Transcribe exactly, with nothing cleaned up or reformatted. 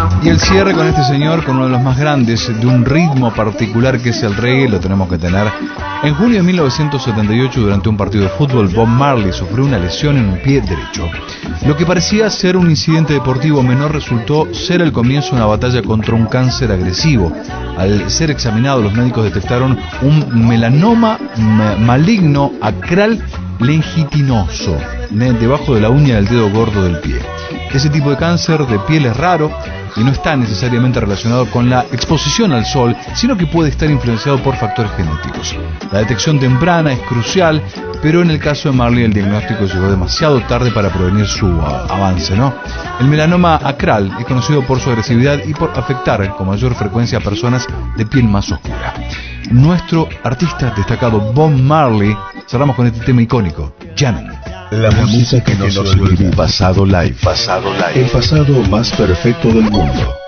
Y el cierre con este señor, con uno de los más grandes, de un ritmo particular que es el reggae, lo tenemos que tener. En junio de mil novecientos setenta y ocho, durante un partido de fútbol, Bob Marley sufrió una lesión en un pie derecho. Lo que parecía ser un incidente deportivo menor resultó ser el comienzo de una batalla contra un cáncer agresivo. Al ser examinado, los médicos detectaron un melanoma maligno acral longitudinoso debajo de la uña del dedo gordo del pie. Ese tipo de cáncer de piel es raro y no está necesariamente relacionado con la exposición al sol, sino que puede estar influenciado por factores genéticos. La detección temprana es crucial, pero en el caso de Marley el diagnóstico llegó demasiado tarde para prevenir su uh, avance, ¿no? El melanoma acral es conocido por su agresividad y por afectar con mayor frecuencia a personas de piel más oscura. Nuestro artista destacado Bob Marley, cerramos con este tema icónico, Jamming. La, la música que no se olvida. Pasado Live. Pasado Live. El pasado más perfecto del mundo.